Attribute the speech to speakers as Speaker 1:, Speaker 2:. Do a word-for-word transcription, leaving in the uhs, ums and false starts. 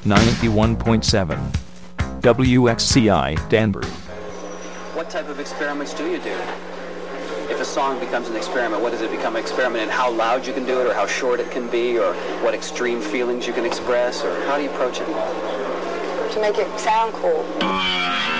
Speaker 1: ninety-one point seven. W X C I, Danbury.
Speaker 2: What type of experiments do you do? If a song becomes an experiment, what does it become an experiment in? How loud you can do it, or how short it can be, or what extreme feelings you can express, or how do you approach it?
Speaker 3: To make it sound cool.